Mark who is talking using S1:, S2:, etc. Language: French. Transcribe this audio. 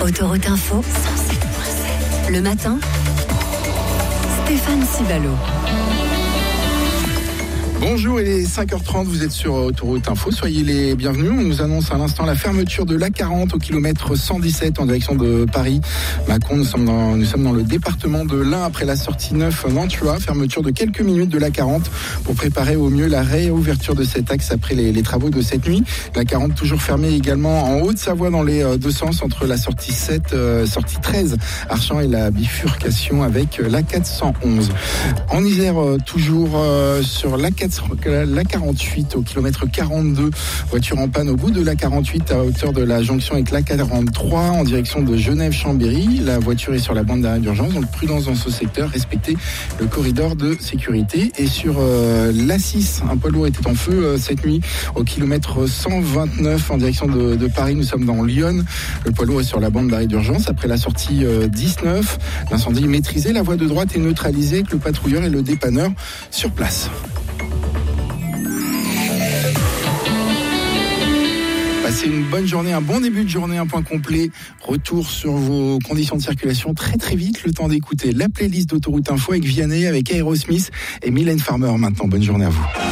S1: Autoroute Info, 107.7. Le matin, Stéphane Cibalo.
S2: Bonjour, il est 5h30, vous êtes sur Autoroute Info, soyez les bienvenus. On nous annonce à l'instant la fermeture de l'A40 au kilomètre 117 en direction de Paris. Mâcon, nous sommes dans le département de l'Ain après la sortie 9 Nantua. Fermeture de quelques minutes de l'A40 pour préparer au mieux la réouverture de cet axe après les travaux de cette nuit. L'A40 toujours fermée également en Haute-Savoie dans les deux sens entre la sortie 13 Archamps et la bifurcation avec l'A411. En Isère, toujours sur l'A48 au kilomètre 42, voiture en panne au bout de l'A48 à hauteur de la jonction avec l'A43 en direction de Genève-Chambéry. La voiture est sur la bande d'arrêt d'urgence, donc prudence dans ce secteur, respectez le corridor de sécurité. Et sur l'A6, un poids lourd était en feu cette nuit au kilomètre 129 en direction de Paris. Nous sommes dans Lyon. Le poids lourd est sur la bande d'arrêt d'urgence après la sortie 19. L'incendie est maîtrisé, la voie de droite est neutralisée avec le patrouilleur et le dépanneur sur place. Passez une bonne journée, un bon début de journée, un point complet. Retour sur vos conditions de circulation très très vite. Le temps d'écouter la playlist d'Autoroute Info avec Vianney, avec Aerosmith et Mylène Farmer maintenant. Bonne journée à vous.